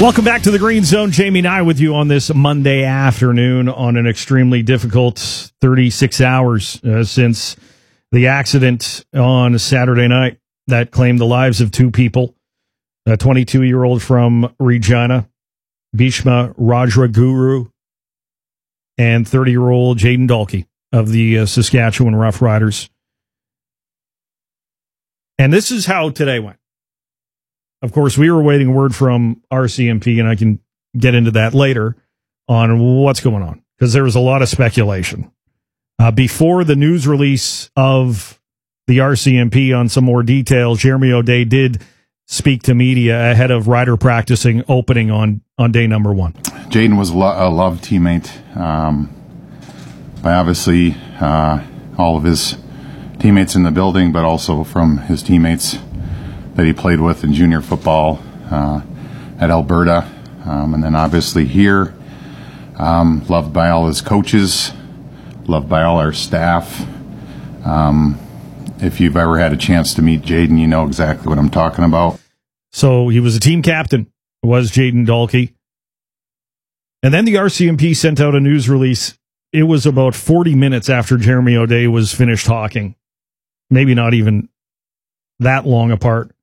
Welcome back to the Green Zone. Jamie and I with you on this Monday afternoon on an extremely difficult 36 hours since the accident on Saturday night that claimed the lives of two people. A 22-year-old from Regina, Bhishma Rajaguru, and 30-year-old Jayden Dalkey of the Saskatchewan Roughriders. And this is how today went. Of course, we were waiting word from RCMP, and I can get into that later on what's going on, because there was a lot of speculation. Before the news release of the RCMP on some more details, Jeremy O'Day did speak to media ahead of rider practicing opening on day number one. Jayden was a loved teammate by obviously all of his teammates in the building, but also from his teammates that he played with in junior football at Alberta, and then obviously here, loved by all his coaches, loved by all our staff. If you've ever had a chance to meet Jayden, you know exactly what I'm talking about. So he was a team captain, was Jayden Dalkey. And then the RCMP sent out a news release. It was about 40 minutes after Jeremy O'Day was finished talking. Maybe not even that long apart.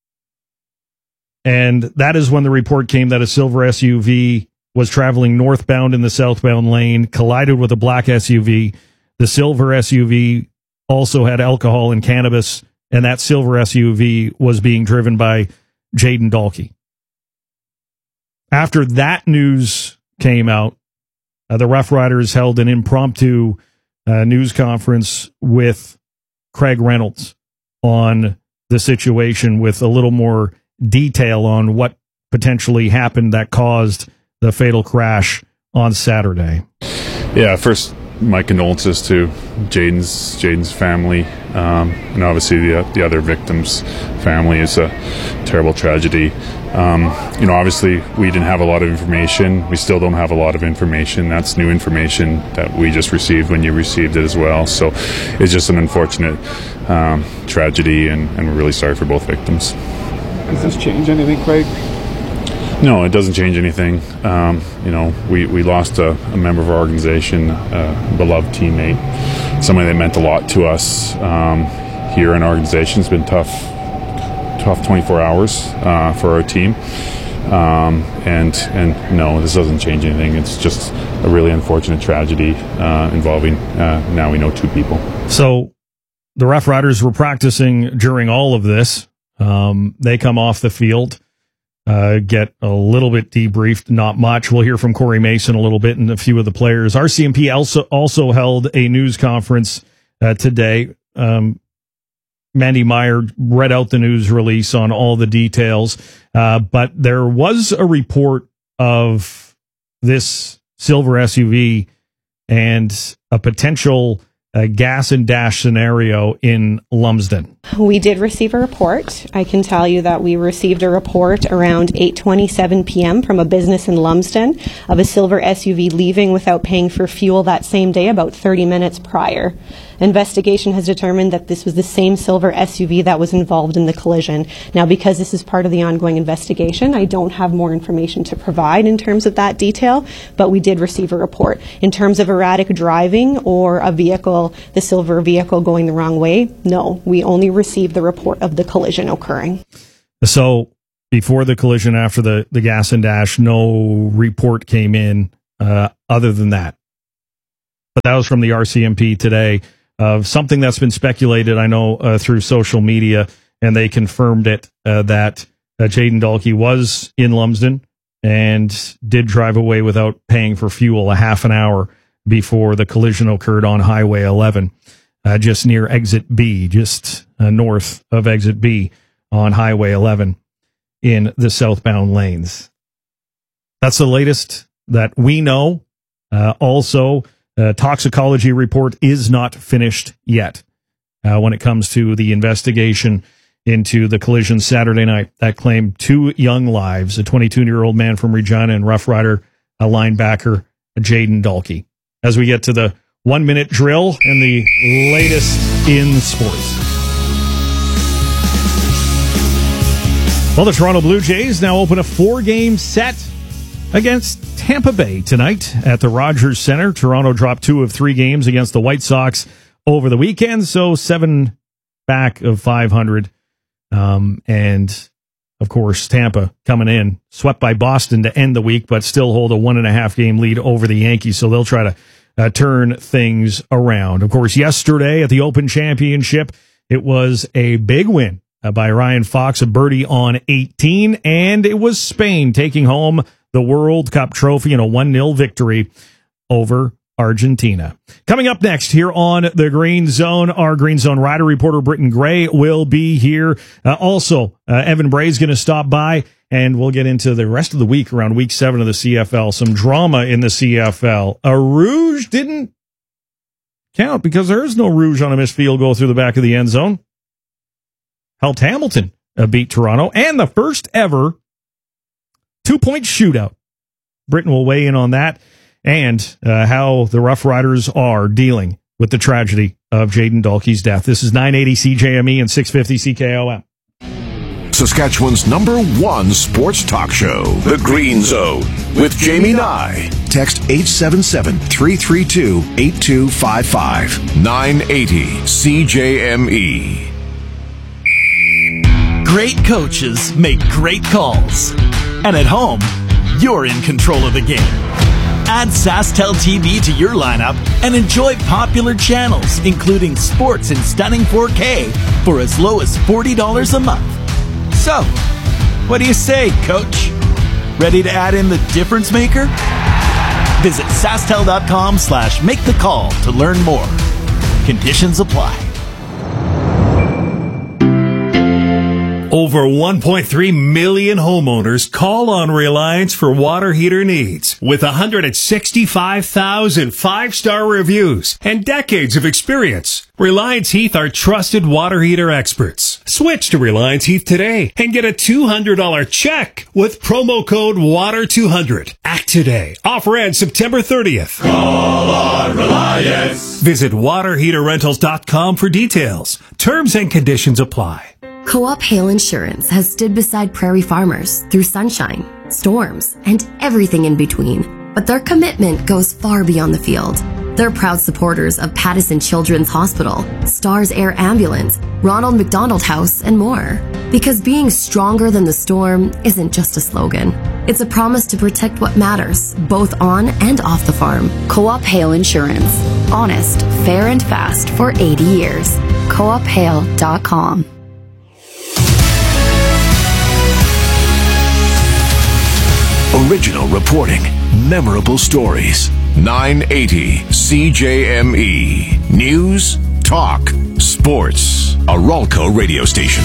And that is when the report came that a silver SUV was traveling northbound in the southbound lane, collided with a black SUV. The silver SUV also had alcohol and cannabis, and that silver SUV was being driven by Jayden Dalkey. After that news came out, the Rough Riders held an impromptu news conference with Craig Reynolds on the situation with a little more detail on what potentially happened that caused the fatal crash on Saturday. Yeah, first, my condolences to Jayden's family, and obviously the other victims' family. Is a terrible tragedy. Obviously we didn't have a lot of information. We still don't have a lot of information. That's new information that we just received when you received it as well. So it's just an unfortunate tragedy, and we're really sorry for both victims. Does this change anything, Craig? No, it doesn't change anything. We lost a member of our organization, a beloved teammate, somebody that meant a lot to us here in our organization. It's been tough 24 hours for our team. And no, this doesn't change anything. It's just a really unfortunate tragedy involving, now we know, two people. So the Rough Riders were practicing during all of this. They come off the field, get a little bit debriefed, not much. We'll hear from Corey Mason a little bit and a few of the players. RCMP also held a news conference today. Mandy Meyer read out the news release on all the details, but there was a report of this silver SUV and a potential gas and dash scenario in Lumsden. We did receive a report. I can tell you that we received a report around 8:27 p.m. from a business in Lumsden of a silver SUV leaving without paying for fuel that same day, about 30 minutes prior. Investigation has determined that this was the same silver SUV that was involved in the collision. Now, because this is part of the ongoing investigation, I don't have more information to provide in terms of that detail, but we did receive a report. In terms of erratic driving or a vehicle, the silver vehicle going the wrong way, no, we only received the report of the collision occurring. So before the collision, after the gas and dash, no report came in other than that. But that was from the RCMP today of something that's been speculated, I know, through social media, and they confirmed it, that Jayden Dalkey was in Lumsden and did drive away without paying for fuel a half an hour before the collision occurred on Highway 11, just near Exit B, just north of Exit B on Highway 11 in the southbound lanes. That's the latest that we know. Also, toxicology report is not finished yet when it comes to the investigation into the collision Saturday night that claimed two young lives, a 22-year-old man from Regina and Rough Rider, a linebacker, Jayden Dalkey. As we get to the 1-minute drill and the latest in sports. Well, the Toronto Blue Jays now open a 4-game set against Tampa Bay tonight at the Rogers Centre. Toronto dropped 2 of 3 games against the White Sox over the weekend, so 7 back of 500. And, of course, Tampa coming in, swept by Boston to end the week, but still hold a 1.5-game lead over the Yankees, so they'll try to turn things around. Of course, yesterday at the Open Championship, it was a big win by Ryan Fox, a birdie on 18, and it was Spain taking home the World Cup trophy in a 1-0 victory over Argentina. Coming up next here on the Green Zone, our Green Zone rider reporter Britton Gray will be here. Also, Evan Bray's going to stop by, and we'll get into the rest of the week around week 7 of the CFL. Some drama in the CFL. A rouge didn't count because there is no rouge on a missed field goal through the back of the end zone. Helped Hamilton beat Toronto, and the first ever 2-point shootout. Britton will weigh in on that and how the Rough Riders are dealing with the tragedy of Jayden Dalkey's death. This is 980 CJME and 650 CKOM. Saskatchewan's #1 sports talk show, The Green Zone, with Jamie Nye. Text 877-332-8255. 980 CJME. Great coaches make great calls. And at home, you're in control of the game. Add SaskTel TV to your lineup and enjoy popular channels, including sports in stunning 4K for as low as $40 a month. So, what do you say, Coach? Ready to add in the difference maker? Visit SaskTel.com/make-the-call to learn more. Conditions apply. Over 1.3 million homeowners call on Reliance for water heater needs. With 165,000 5-star reviews and decades of experience, Reliance Heath are trusted water heater experts. Switch to Reliance Heath today and get a $200 check with promo code WATER200. Act today. Offer ends September 30th. Call on Reliance. Visit waterheaterrentals.com for details. Terms and conditions apply. Co-op Hail Insurance has stood beside prairie farmers through sunshine, storms, and everything in between. But their commitment goes far beyond the field. They're proud supporters of Pattison Children's Hospital, Stars Air Ambulance, Ronald McDonald House, and more. Because being stronger than the storm isn't just a slogan. It's a promise to protect what matters, both on and off the farm. Co-op Hail Insurance. Honest, fair, and fast for 80 years. CoopHail.com. Original reporting, memorable stories. 980 CJME. News, talk, sports. A Ralco radio station.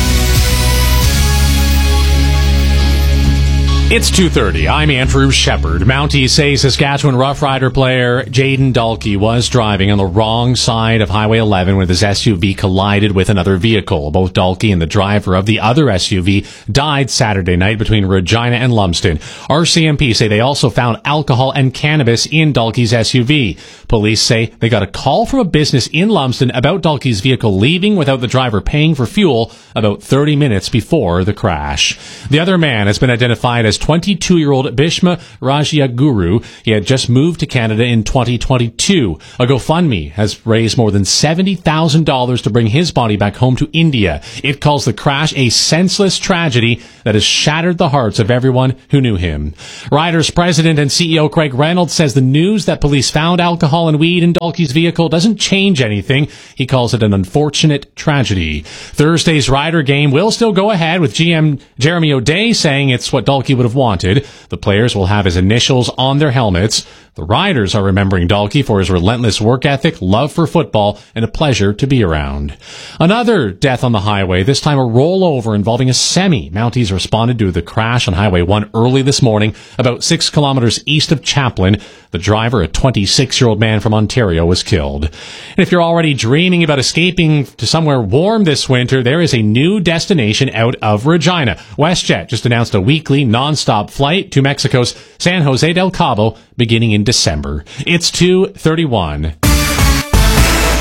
It's 2:30. I'm Andrew Shepard. Mounties say Saskatchewan Rough Rider player Jayden Dalkey was driving on the wrong side of Highway 11 when his SUV collided with another vehicle. Both Dalkey and the driver of the other SUV died Saturday night between Regina and Lumsden. RCMP say they also found alcohol and cannabis in Dalkey's SUV. Police say they got a call from a business in Lumsden about Dalkey's vehicle leaving without the driver paying for fuel about 30 minutes before the crash. The other man has been identified as 22-year-old Bhishma Rajaguru. He had just moved to Canada in 2022. A GoFundMe has raised more than $70,000 to bring his body back home to India. It calls the crash a senseless tragedy that has shattered the hearts of everyone who knew him. Riders President and CEO Craig Reynolds says the news that police found alcohol and weed in Dalkey's vehicle doesn't change anything. He calls it an unfortunate tragedy. Thursday's Rider game will still go ahead, with GM Jeremy O'Day saying it's what Dalkey would have wanted. The players will have his initials on their helmets. The Riders are remembering Dalkey for his relentless work ethic, love for football, and a pleasure to be around. Another death on the highway, this time a rollover involving a semi. Mounties responded to the crash on Highway 1 early this morning, about 6 kilometers east of Chaplin. The driver, a 26-year-old man from Ontario, was killed. And if you're already dreaming about escaping to somewhere warm this winter, there is a new destination out of Regina. WestJet just announced a weekly non-stop flight to Mexico's San Jose del Cabo beginning in December. It's 2:31.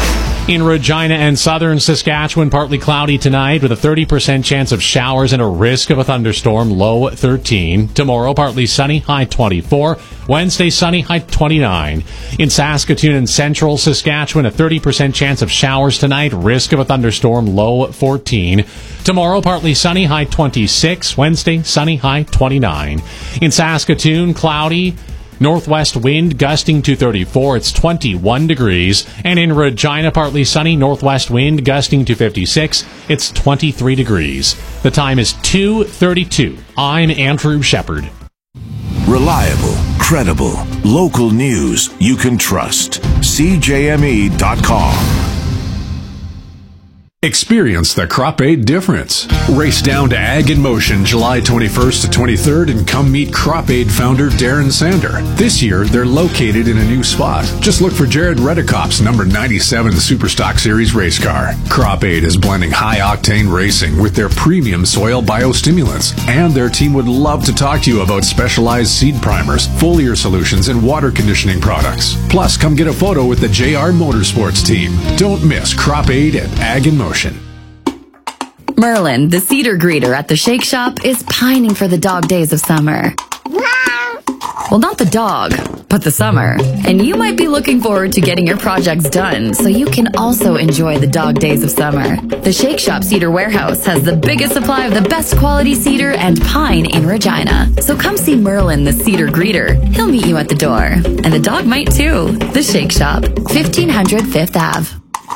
In Regina and southern Saskatchewan, partly cloudy tonight with a 30% chance of showers and a risk of a thunderstorm, low 13. Tomorrow, partly sunny, high 24. Wednesday, sunny, high 29. In Saskatoon and central Saskatchewan, a 30% chance of showers tonight, risk of a thunderstorm, low 14. Tomorrow, partly sunny, high 26. Wednesday, sunny, high 29. In Saskatoon, cloudy. Northwest wind gusting to 34. It's 21 degrees. And in Regina, partly sunny. Northwest wind gusting to 56. It's 23 degrees. The time is 2:32. I'm Andrew Shepard. Reliable, credible, local news you can trust. CJME.com. Experience the Crop Aid difference. Race down to Ag in Motion July 21st to 23rd and come meet Crop Aid founder Darren Sander. This year, they're located in a new spot. Just look for Jared Redekop's number 97 Superstock Series race car. Crop Aid is blending high-octane racing with their premium soil biostimulants, and their team would love to talk to you about specialized seed primers, foliar solutions, and water conditioning products. Plus, come get a photo with the JR Motorsports team. Don't miss Crop Aid at Ag in Motion. Merlin, the cedar greeter at the Shake Shop, is pining for the dog days of summer. Well, not the dog, but the summer. And you might be looking forward to getting your projects done so you can also enjoy the dog days of summer. The Shake Shop Cedar Warehouse has the biggest supply of the best quality cedar and pine in Regina. So come see Merlin, the cedar greeter. He'll meet you at the door. And the dog might too. The Shake Shop, 1500 Fifth Ave.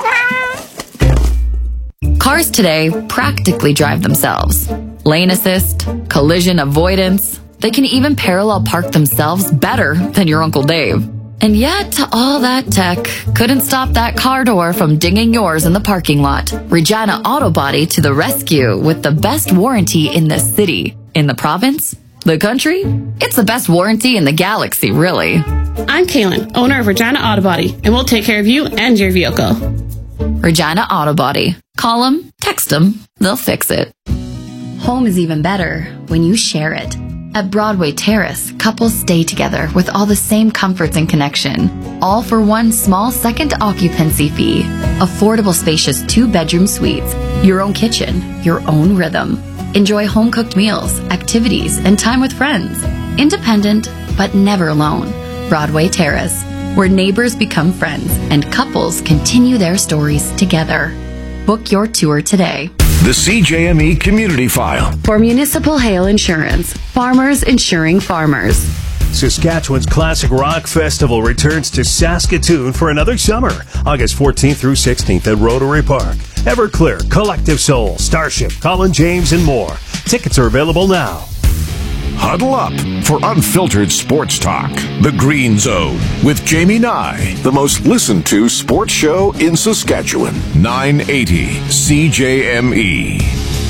Cars today practically drive themselves. Lane assist, collision avoidance. They can even parallel park themselves better than your Uncle Dave. And yet, all that tech couldn't stop that car door from dinging yours in the parking lot. Regina Auto Body to the rescue with the best warranty in the city. In the province? The country? It's the best warranty in the galaxy, really. I'm Kaylin, owner of Regina Auto Body, and we'll take care of you and your vehicle. Regina Auto Body. Call them, text them, they'll fix it. Home is even better when you share it. At Broadway Terrace, couples stay together with all the same comforts and connection, all for one small second occupancy fee. Affordable, spacious 2-bedroom suites, your own kitchen, your own rhythm. Enjoy home-cooked meals, activities, and time with friends. Independent, but never alone. Broadway Terrace, where neighbors become friends and couples continue their stories together. Book your tour today. The CJME Community File. For Municipal Hail Insurance, farmers insuring farmers. Saskatchewan's Classic Rock Festival returns to Saskatoon for another summer, August 14th through 16th at Rotary Park. Everclear, Collective Soul, Starship, Colin James, and more. Tickets are available now. Huddle up for unfiltered sports talk. The Green Zone with Jamie Nye, the most listened to sports show in Saskatchewan. 980 CJME.